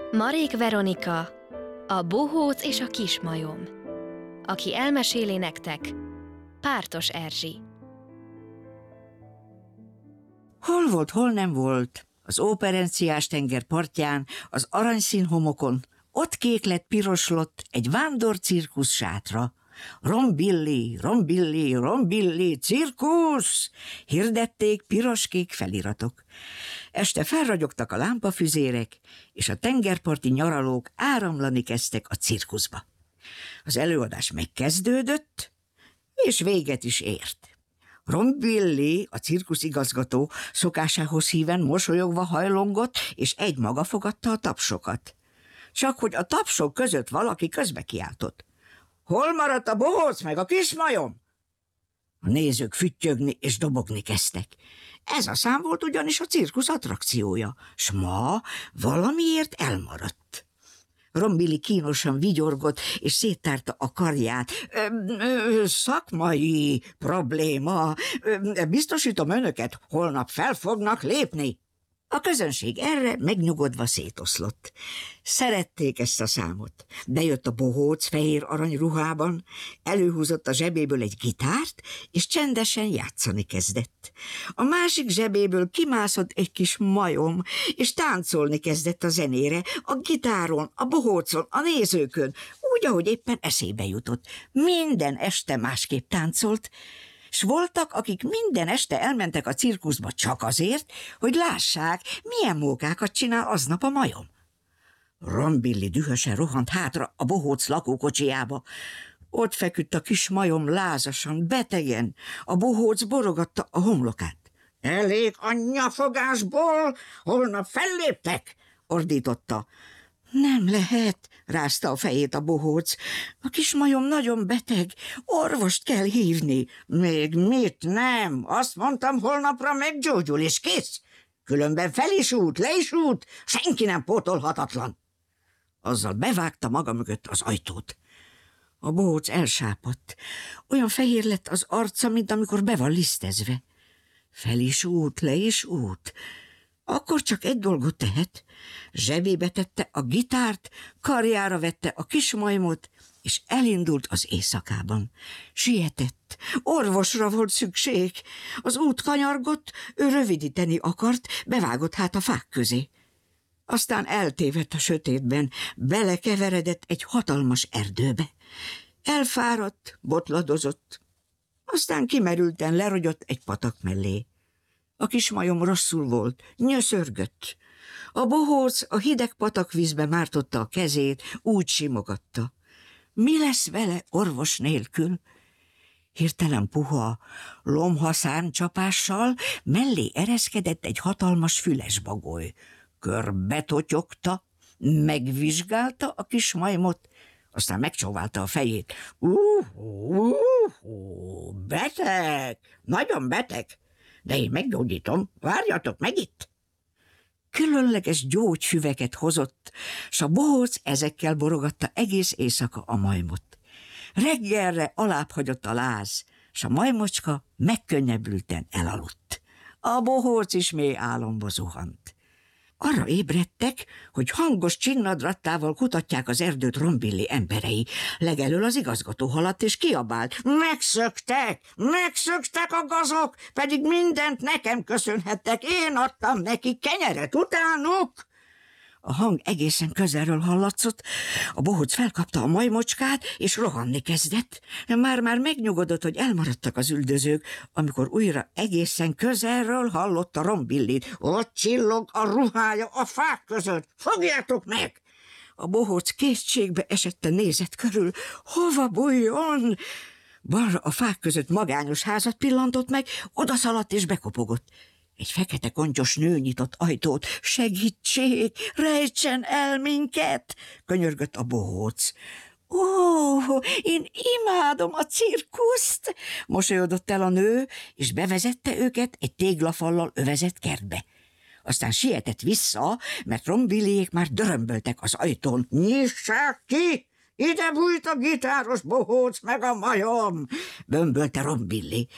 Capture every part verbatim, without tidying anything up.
Marék Veronika, a bohóc és a kismajom. Aki elmeséli nektek, Pártos Erzsi. Hol volt, hol nem volt, az Óperenciás tenger partján, az aranyszín homokon, ott kék lett, piroslott egy vándor cirkusz sátra. Rombilli, rombilli, rombilli, cirkusz! Hirdették piros-kék feliratok. Este felragyogtak a lámpafüzérek, és a tengerparti nyaralók áramlani kezdtek a cirkuszba. Az előadás megkezdődött, és véget is ért. Rombilli, a cirkuszigazgató, szokásához híven mosolyogva hajlongott, és egymaga fogadta a tapsokat. Csak hogy a tapsok között valaki közbe kiáltott. Hol maradt a bohóc meg a kismajom? A nézők füttyögni és dobogni kezdtek. Ez a szám volt ugyanis a cirkusz attrakciója, s ma valamiért elmaradt. Rombilli kínosan vigyorgott, és széttárta a karját. Ö, ö, szakmai probléma. Ö, biztosítom önöket, holnap fel fognak lépni. A közönség erre megnyugodva szétoszlott. Szerették ezt a számot. Bejött a bohóc fehér arany ruhában, előhúzott a zsebéből egy gitárt, és csendesen játszani kezdett. A másik zsebéből kimászott egy kis majom, és táncolni kezdett a zenére, a gitáron, a bohócon, a nézőkön, úgy, ahogy éppen eszébe jutott. Minden este másképp táncolt, s voltak, akik minden este elmentek a cirkuszba csak azért, hogy lássák, milyen mókákat csinál aznap a majom. Rombilli dühösen rohant hátra a bohóc lakókocsijába. Ott feküdt a kis majom lázasan, betegen, a bohóc borogatta a homlokát. Elég a nyafogásból, holnap felléptek, ordította. Nem lehet, rázta a fejét a bohóc. A kismajom nagyon beteg, orvost kell hívni. Még mit nem? Azt mondtam, holnapra meggyógyul, és kész. Különben fel is út, le is út, senki nem pótolhatatlan. Azzal bevágta maga mögött az ajtót. A bohóc elsápadt. Olyan fehér lett az arca, mint amikor be van lisztezve. Fel is út, le is út. Akkor csak egy dolgot tehet. Zsebébe tette a gitárt, karjára vette a kismajmot, és elindult az éjszakában. Sietett, orvosra volt szükség. Az út kanyargott, ő rövidíteni akart, bevágott hát a fák közé. Aztán eltévedt a sötétben, belekeveredett egy hatalmas erdőbe. Elfáradt, botladozott, aztán kimerülten lerogyott egy patak mellé. A kismajom rosszul volt, nyöszörgött. A bohóc a hideg patakvízbe mártotta a kezét, úgy simogatta. Mi lesz vele orvos nélkül? Hirtelen puha, lomhaszán csapással mellé ereszkedett egy hatalmas fülesbagoly. Körbe totyogta, megvizsgálta a kismajmot, aztán megcsóválta a fejét. Uh, uh, uh, beteg, nagyon beteg. De én meggyógyítom, várjatok meg itt! Különleges gyógyfüveket hozott, s a bohóc ezekkel borogatta egész éjszaka a majmot. Reggelre alább hagyott a láz, s a majmocska megkönnyebbülten elaludt. A bohóc is mély álomba zuhant. Arra ébredtek, hogy hangos csinnadrattával kutatják az erdőt Rombilli emberei. Legelől az igazgató haladt és kiabált. Megszöktek! Megszöktek a gazok! Pedig mindent nekem köszönhettek. Én adtam neki kenyeret utánuk! A hang egészen közelről hallatszott, a bohóc felkapta a majmocskát, és rohanni kezdett. Már-már megnyugodott, hogy elmaradtak az üldözők, amikor újra egészen közelről hallotta Rombillit. Ott csillog a ruhája a fák között, fogjátok meg! A bohóc kétségbe esetten nézett körül. Hova bújjon? Balra a fák között magányos házat pillantott meg, odaszaladt és bekopogott. Egy fekete kontyos nő nyitott ajtót. Segítség, rejtsen el minket, könyörgött a bohóc. Ó, én imádom a cirkuszt, mosolyodott el a nő, és bevezette őket egy téglafallal övezett kertbe. Aztán sietett vissza, mert Rombilliék már dörömböltek az ajtón. Nyissák ki! Ide bújt a gitáros bohóc meg a majom! Bömbölte Rombilli.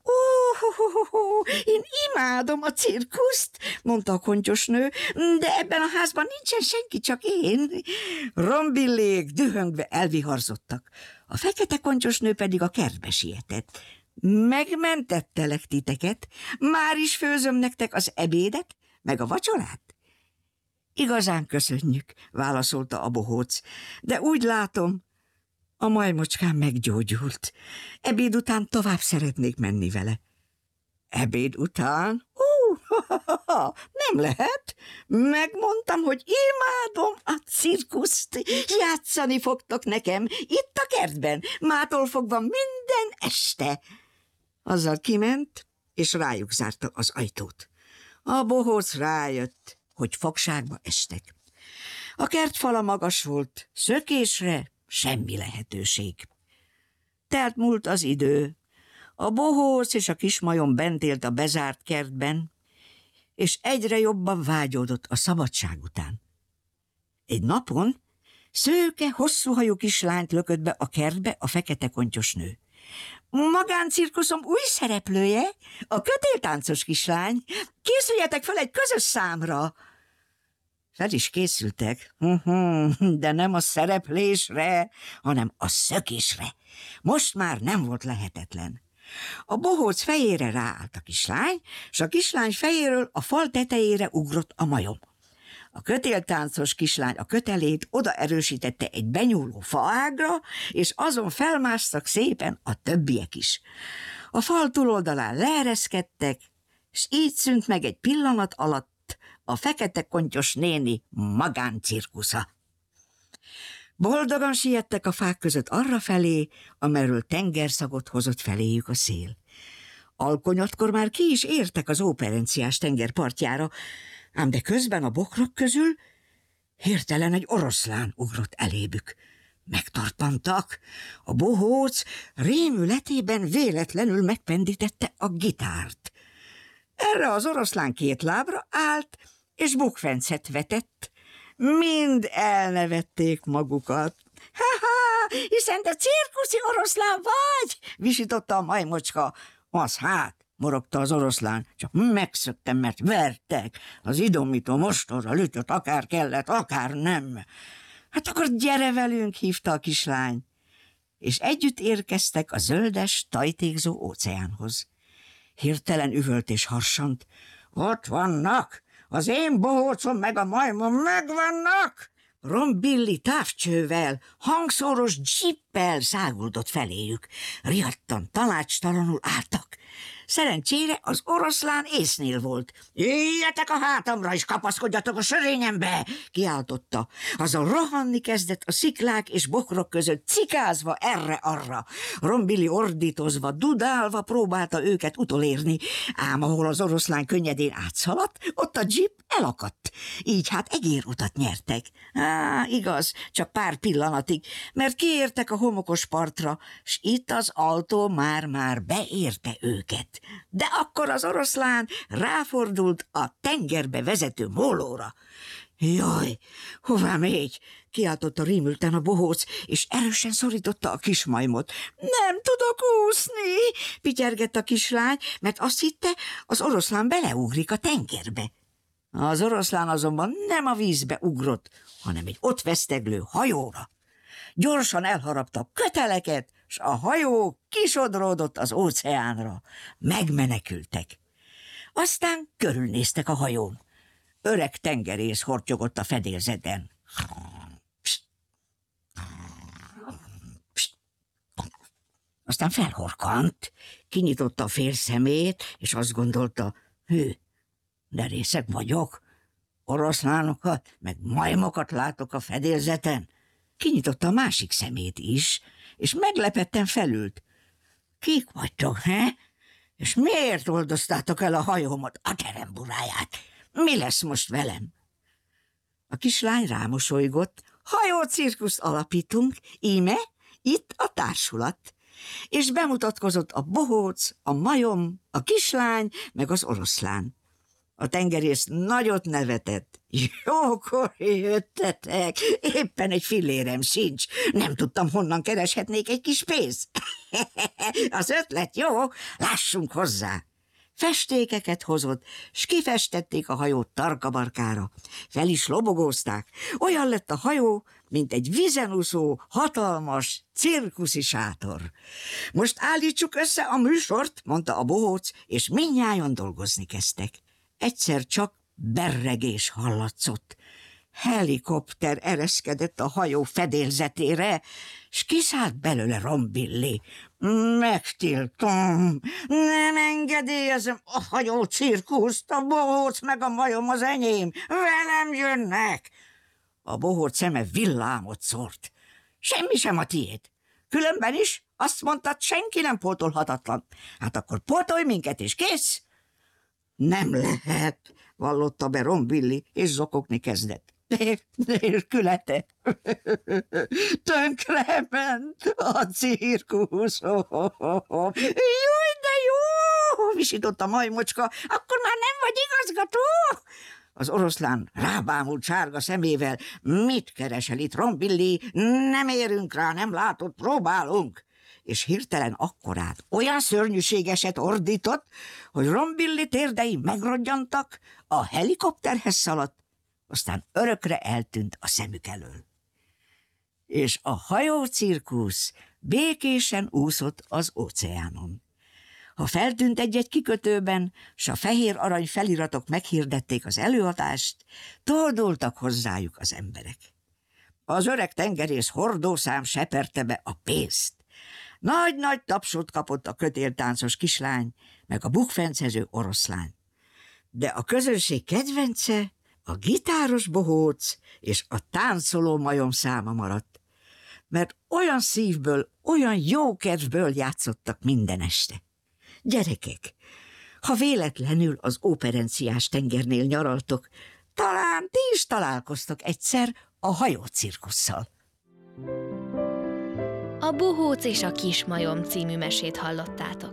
Ó, én imádom a cirkuszt, mondta a kontyosnő, de ebben a házban nincsen senki, csak én. Rombillék dühöngve elviharzottak. A fekete kontyosnő pedig a kertbe sietett. Megmentettelek titeket, már is főzöm nektek az ebédet, meg a vacsorát. Igazán köszönjük, válaszolta a bohóc, de úgy látom, a majmocskám meggyógyult. Ebéd után tovább szeretnék menni vele. Ebéd után? Hú, nem lehet. Megmondtam, hogy imádom a cirkuszt. Játszani fogtok nekem itt a kertben, mától fogva minden este. Azzal kiment, és rájuk zárta az ajtót. A bohóc rájött, hogy fogságba estek. A kertfala magas volt, szökésre semmi lehetőség. Telt múlt az idő. A bohóc és a kismajom bent élt a bezárt kertben, és egyre jobban vágyódott a szabadság után. Egy napon szőke, hosszúhajú kislányt lökött be a kertbe a fekete kontyosnő. Magáncirkuszom új szereplője, a kötéltáncos kislány. Készüljetek fel egy közös számra. Fel is készültek, de nem a szereplésre, hanem a szökésre. Most már nem volt lehetetlen. A bohóc fejére ráállt a kislány, és a kislány fejéről a fal tetejére ugrott a majom. A kötéltáncos kislány a kötelét oda erősítette egy benyúló faágra, és azon felmásztak szépen a többiek is. A fal túloldalán leereszkedtek, és így szűnt meg egy pillanat alatt a fekete kontyos néni magáncirkusza. Boldogan siettek a fák között arrafelé, amerről tengerszagot hozott feléjük a szél. Alkonyatkor már ki is értek az óperenciás tenger partjára, ám de közben a bokrok közül hirtelen egy oroszlán ugrott elébük. Megtarpantak. A bohóc rémületében véletlenül megpendítette a gitárt. Erre az oroszlán két lábra állt, és bukfencet vetett. Mind elnevették magukat. Ha-ha, hiszen te cirkuszi oroszlán vagy, visította a majmocska. Az hát, morogta az oroszlán, csak megszöktem, mert vertek. Az idomító mostorral ütött, akár kellett, akár nem. Hát akkor gyere velünk, hívta a kislány. És együtt érkeztek a zöldes, tajtékzó óceánhoz. Hirtelen üvölt és harsant. Ott vannak! Az én bohócom meg a majmom megvannak! Rombilli távcsővel, hangszóros dzsippel száguldott feléjük. Riadtan, tanácstalanul álltak. Szerencsére az oroszlán észnél volt. Jöjjetek a hátamra, és kapaszkodjatok a sörényembe, kiáltotta. Azon rohanni kezdett a sziklák és bokrok között, cikázva erre-arra. Rombilli ordítozva, dudálva próbálta őket utolérni, ám ahol az oroszlán könnyedén átszaladt, ott a dzsip elakadt. Így hát egérutat nyertek. Á, igaz, csak pár pillanatig, mert kiértek a homokos partra, s itt az autó már-már beérte őket. De akkor az oroszlán ráfordult a tengerbe vezető mólóra. Jaj, hová megy? Kiáltotta rémülten a bohóc, és erősen szorította a kismajmot. Nem tudok úszni, pityergett a kislány, mert azt hitte, az oroszlán beleugrik a tengerbe. Az oroszlán azonban nem a vízbe ugrott, hanem egy ott veszteglő hajóra. Gyorsan elharapta a köteleket, s a hajó kisodródott az óceánra. Megmenekültek. Aztán körülnéztek a hajón. Öreg tengerész hortyogott a fedélzeten. Aztán felhorkant, kinyitotta a fél szemét, és azt gondolta, hű, de részeg vagyok, oroszlánokat, meg majmokat látok a fedélzeten. Kinyitotta a másik szemét is, és meglepetten felült. Kik vagytok, he? És miért oldoztátok el a hajómat, a teremburáját? Mi lesz most velem? A kislány rámosolygott. Hajócirkuszt alapítunk, íme, itt a társulat. És bemutatkozott a bohóc, a majom, a kislány, meg az oroszlán. A tengerész nagyot nevetett, Jókor jöttetek, éppen egy fillérem sincs. Nem tudtam, honnan kereshetnék egy kis pénzt. Az ötlet jó, lássunk hozzá. Festékeket hozott, s kifestették a hajót tarkabarkára. Fel is lobogózták. Olyan lett a hajó, mint egy vízen úszó, hatalmas cirkuszi sátor. Most állítsuk össze a műsort, mondta a bohóc, és mindnyájan dolgozni kezdtek. Egyszer csak berregés hallatszott. Helikopter ereszkedett a hajó fedélzetére, s kiszállt belőle Rombilli. Megtiltom, nem engedélyezem a hajó cirkuszt, a bohóc meg a majom az enyém, velem jönnek. A bohóc szeme villámot szórt. Semmi sem a tiéd. Különben is azt mondtad, senki nem pótolhatatlan. Hát akkor pótolj minket, és kész. Nem lehet, vallotta be Rombilli, és zokogni kezdett. Nélkülete. Tönkrement a cirkusz. Júj, de jó, visított a majmocska, akkor már nem vagy igazgató? Az oroszlán rábámult sárga szemével. Mit keresel itt, Rombilli? Nem érünk rá, nem látod, próbálunk. És hirtelen akkorát olyan szörnyűségeset ordított, hogy Rombilli térdei megrodjantak, a helikopterhez szaladt, aztán örökre eltűnt a szemük elől. És a hajócirkusz békésen úszott az óceánon. Ha feltűnt egy-egy kikötőben, s a fehér arany feliratok meghirdették az előadást, toldultak hozzájuk az emberek. Az öreg tengerész hordószám seperte be a pénzt. Nagy-nagy tapsot kapott a kötéltáncos kislány, meg a bukfencező oroszlány. De a közönség kedvence a gitáros bohóc és a táncoló majom száma maradt, mert olyan szívből, olyan jó kedvből játszottak minden este. Gyerekek, ha véletlenül az Óperenciás tengernél nyaraltok, talán ti is találkoztok egyszer a hajócirkusszal. A Bohóc és a Kismajom című mesét hallottátok.